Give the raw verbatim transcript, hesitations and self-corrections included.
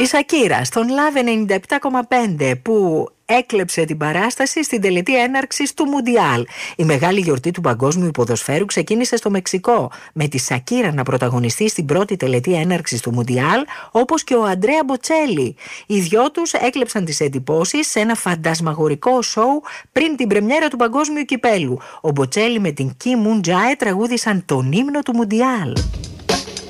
Η Σακύρα στον Love ενενήντα επτά κόμμα πέντε που έκλεψε την παράσταση στην τελετή έναρξης του Μουντιάλ. Η μεγάλη γιορτή του παγκόσμιου ποδοσφαίρου ξεκίνησε στο Μεξικό, με τη Σακύρα να πρωταγωνιστεί στην πρώτη τελετή έναρξης του Μουντιάλ, όπως και ο Αντρέα Μποτσέλη. Οι δυο τους έκλεψαν τις εντυπώσεις σε ένα φαντασμαγορικό σοου πριν την πρεμιέρα του παγκόσμιου κυπέλου. Ο Μποτσέλη με την Κι Μουν Τζάε τραγούδησαν τον ύμνο του Μουντιάλ.